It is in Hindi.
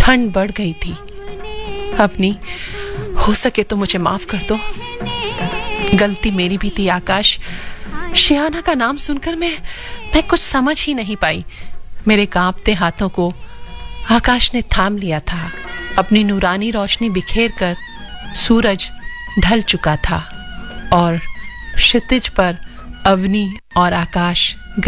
ठंड बढ़ गई थी। अपनी हो सके तो मुझे माफ कर दो। गलती मेरी भी थी आकाश। शियाना का नाम सुनकर मैं कुछ समझ ही नहीं पाई। मेरे कांपते हाथों को आकाश ने थाम लिया था। अपनी नूरानी रोशनी बिखेर कर सूरज ढल चुका था और क्षितिज पर अवनी और आकाश